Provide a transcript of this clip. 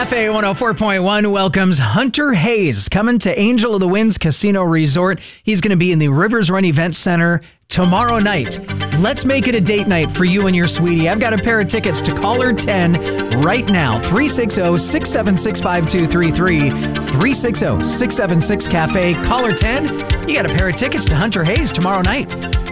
Cafe 104.1 welcomes Hunter Hayes coming to Angel of the Winds Casino Resort. He's going to be in the Rivers Run Event Center tomorrow night. Let's make it a date night for you and your sweetie. I've got a pair of tickets to caller 10 right now. 360-676-5233. 360-676-CAFE. Caller 10, you got a pair of tickets to Hunter Hayes tomorrow night.